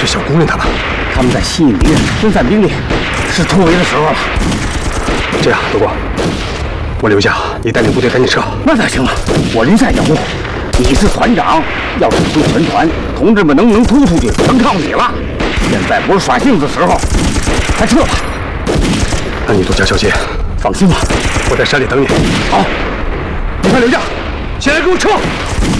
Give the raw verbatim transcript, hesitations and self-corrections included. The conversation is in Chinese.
是小姑娘他们， 他们在吸引敌人，分散兵力，是突围的时候了。 这样，德光，我留下，你带领部队赶紧撤。 那咋行啊？我留下掩护。你是团长，要指挥全团，同志们能不能突出去，全靠你了。现在不是耍性子时候，快撤吧。 那你多加小心。 放心吧， 我在山里等你。 好，你快留下，先来给我撤。